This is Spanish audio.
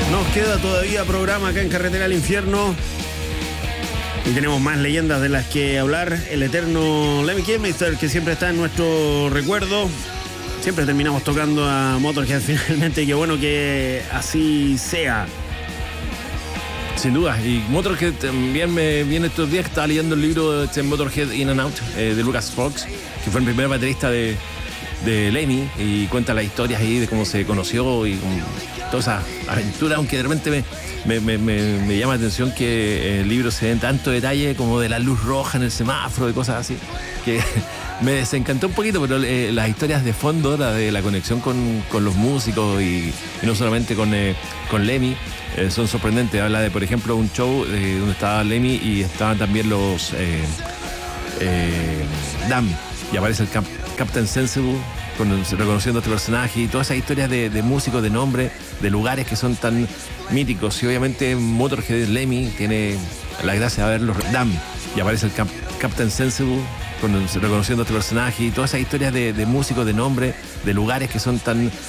Nos queda todavía programa acá en Carretera al Infierno. Y tenemos más leyendas de las que hablar. El eterno Lemmy Kilmister, que siempre está en nuestro recuerdo. Siempre terminamos tocando a Motorhead finalmente. Qué bueno que así sea. Sin duda. Y Motorhead también me viene estos días que estaba leyendo el libro de Motorhead In and Out de Lucas Fox, que fue el primer baterista de Lemmy, y cuenta las historias ahí de cómo se conoció y toda esa aventura, aunque de repente me llama la atención que el libro se den tanto detalle como de la luz roja en el semáforo, de cosas así, que me desencantó un poquito, pero las historias de fondo, la de la conexión con los músicos y no solamente con Lemmy, son sorprendentes. Habla de, por ejemplo, un show donde estaba Lemmy y estaban también los Damn, y aparece el Captain Sensible reconociendo a este personaje, y todas esas historias de músicos, de nombre, de lugares que son tan míticos. Y obviamente Motorhead, Lemmy, tiene la gracia de ver los Damn, y aparece el Captain Sensible reconociendo a este personaje, y todas esas historias de músicos, de nombre, de lugares que son tan